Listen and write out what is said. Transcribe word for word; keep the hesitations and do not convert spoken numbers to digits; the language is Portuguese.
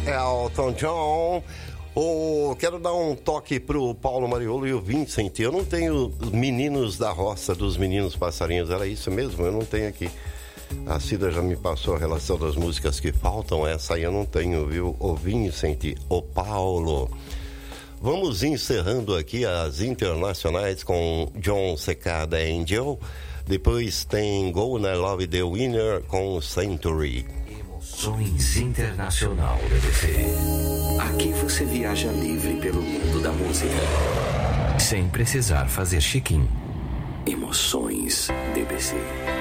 Elton John. Oh, quero dar um toque pro Paulo Mariolo e o Vincent. Eu não tenho Meninos da Roça, dos Meninos Passarinhos. Era isso mesmo? Eu não tenho aqui. A Cida já me passou a relação das músicas que faltam. Essa aí eu não tenho, viu? O Vincent, o Paulo. Vamos encerrando aqui as internacionais com John Secada Angel. Depois tem Gonna Love the Winner com Century. Emoções Internacional D B C. Aqui você viaja livre pelo mundo da música, sem precisar fazer check-in. Emoções D B C.